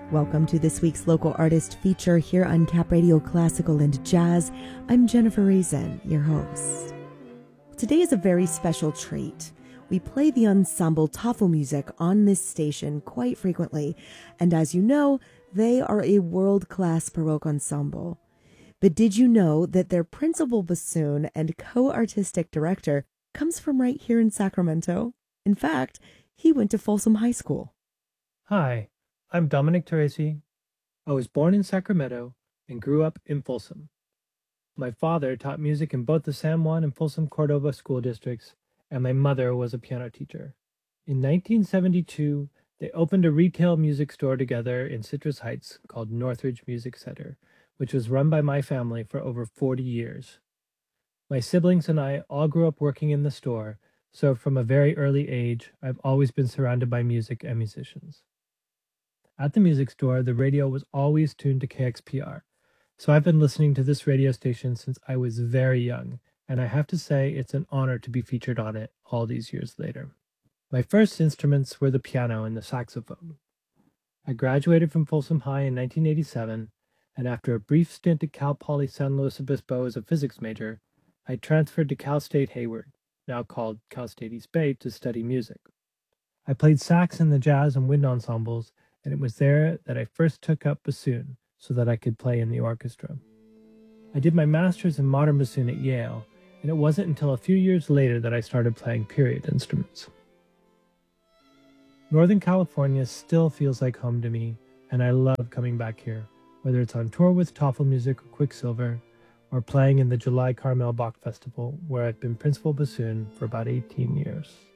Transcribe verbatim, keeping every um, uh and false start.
Welcome to this week's local artist feature here on Cap Radio Classical and Jazz. I'm Jennifer Raisin, your host. Today is a very special treat. We play the ensemble Tafelmusik on this station quite frequently, and as you know, they are a world-class Baroque ensemble. But did you know that their principal bassoon and co-artistic director comes from right here in Sacramento? In fact, he went to Folsom High School. Hi, I'm Dominic Teresi. I was born in Sacramento and grew up in Folsom. My father taught music in both the San Juan and Folsom Cordova school districts, and my mother was a piano teacher. In nineteen seventy-two, they opened a retail music store together in Citrus Heights called Northridge Music Center, which was run by my family for over forty years. My siblings and I all grew up working in the store, so from a very early age, I've always been surrounded by music and musicians. At the music store, the radio was always tuned to K X P R, so I've been listening to this radio station since I was very young, and I have to say it's an honor to be featured on it all these years later. My first instruments were the piano and the saxophone. I graduated from Folsom High in nineteen eighty-seven, and after a brief stint at Cal Poly San Luis Obispo as a physics major, I transferred to Cal State Hayward, now called Cal State East Bay, to study music. I played sax in the jazz and wind ensembles, and it was there that I first took up bassoon so that I could play in the orchestra. I did my master's in modern bassoon at Yale, and it wasn't until a few years later that I started playing period instruments. Northern California still feels like home to me, and I love coming back here, whether it's on tour with Tafelmusik or Quicksilver, or playing in the July Carmel Bach Festival, where I've been principal bassoon for about eighteen years.